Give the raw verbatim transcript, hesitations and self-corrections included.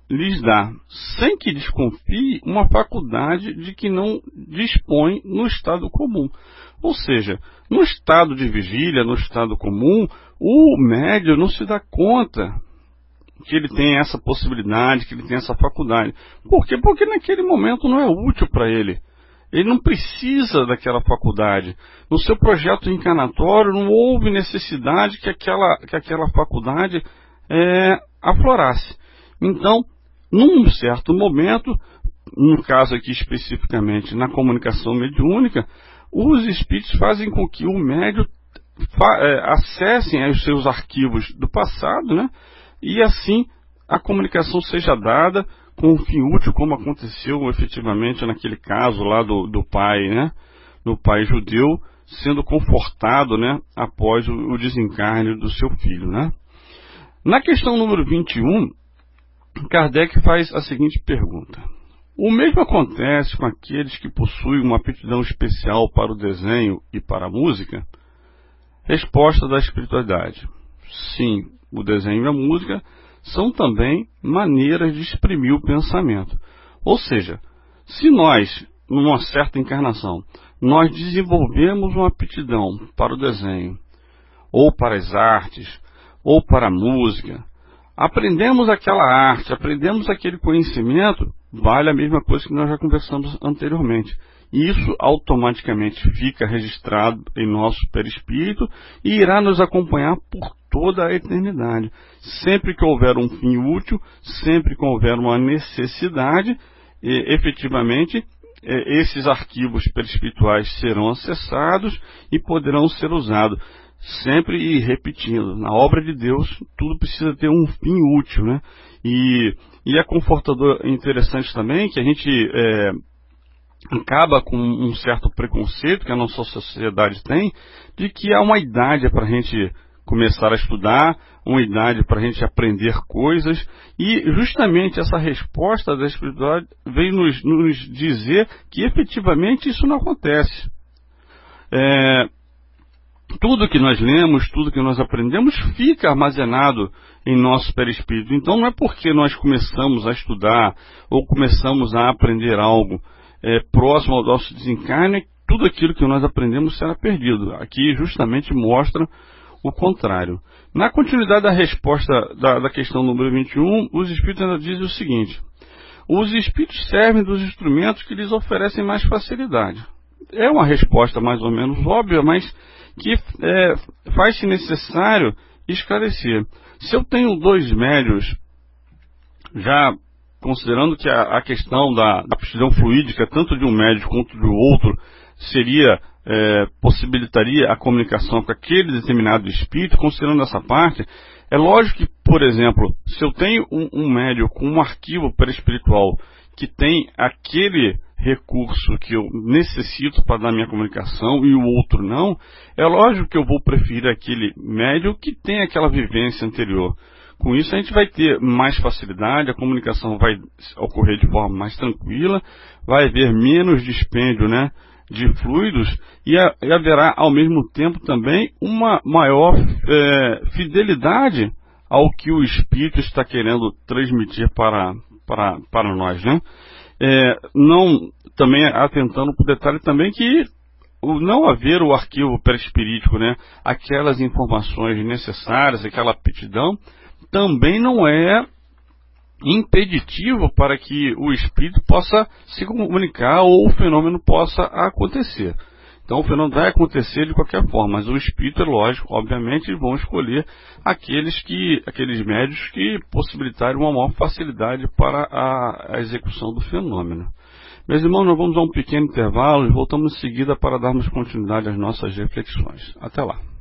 lhes dá, sem que desconfie, uma faculdade de que não dispõe no estado comum. Ou seja, no estado de vigília, no estado comum, o médium não se dá conta que ele tem essa possibilidade, que ele tem essa faculdade. Por quê? Porque naquele momento não é útil para ele. Ele não precisa daquela faculdade. No seu projeto encarnatório não houve necessidade que aquela, que aquela faculdade é, aflorasse. Então, num certo momento, no caso aqui especificamente na comunicação mediúnica, os espíritos fazem com que o médium fa- é, acessem os seus arquivos do passado, né? E assim a comunicação seja dada com um fim útil, como aconteceu efetivamente naquele caso lá do, do pai, né? Do pai judeu sendo confortado, né? Após o, o desencarne do seu filho, né? Na questão número vinte e um, Kardec faz a seguinte pergunta: o mesmo acontece com aqueles que possuem uma aptidão especial para o desenho e para a música? Resposta da espiritualidade: sim, o desenho e a música são também maneiras de exprimir o pensamento. Ou seja, se nós, numa certa encarnação, nós desenvolvemos uma aptidão para o desenho, ou para as artes, ou para a música, aprendemos aquela arte, aprendemos aquele conhecimento, vale a mesma coisa que nós já conversamos anteriormente. Isso automaticamente fica registrado em nosso perispírito e irá nos acompanhar por toda a eternidade. Sempre que houver um fim útil, sempre que houver uma necessidade, e, efetivamente, e, esses arquivos perispirituais serão acessados e poderão ser usados. Sempre e repetindo, na obra de Deus, tudo precisa ter um fim útil, né? E, e é confortador, interessante também, que a gente é, acaba com um certo preconceito que a nossa sociedade tem, de que há uma idade para a gente começar a estudar, uma idade para a gente aprender coisas, e justamente essa resposta da espiritualidade vem nos, nos dizer que efetivamente isso não acontece. É, tudo que nós lemos, tudo que nós aprendemos fica armazenado em nosso perispírito. Então não é porque nós começamos a estudar ou começamos a aprender algo é, próximo ao nosso desencarne, tudo aquilo que nós aprendemos será perdido. Aqui justamente mostra o contrário. Na continuidade da resposta da, da questão número vinte e um, os espíritos ainda dizem o seguinte: os espíritos servem dos instrumentos que lhes oferecem mais facilidade. É uma resposta mais ou menos óbvia, mas que é, faz-se necessário esclarecer. Se eu tenho dois médios, já considerando que a, a questão da, da aptidão fluídica, tanto de um médio quanto do outro, seria, é, possibilitaria a comunicação com aquele determinado espírito, considerando essa parte, é lógico que, por exemplo, se eu tenho um, um médio com um arquivo perispiritual que tem aquele recurso que eu necessito para dar minha comunicação e o outro não, é lógico que eu vou preferir aquele médium que tem aquela vivência anterior. Com isso a gente vai ter mais facilidade, a comunicação vai ocorrer de forma mais tranquila, vai haver menos dispêndio, né, de fluidos e, a, e haverá ao mesmo tempo também uma maior é, fidelidade ao que o espírito está querendo transmitir para, para, para nós, né? É, não, também atentando para o detalhe também que o não haver o arquivo perispirítico, né, aquelas informações necessárias, aquela aptidão, também não é impeditivo para que o espírito possa se comunicar ou o fenômeno possa acontecer. Então o fenômeno vai acontecer de qualquer forma, mas o espírito, é lógico, obviamente, vão escolher aqueles, que, aqueles médios que possibilitarem uma maior facilidade para a, a execução do fenômeno. Meus irmãos, nós vamos a um pequeno intervalo e voltamos em seguida para darmos continuidade às nossas reflexões. Até lá.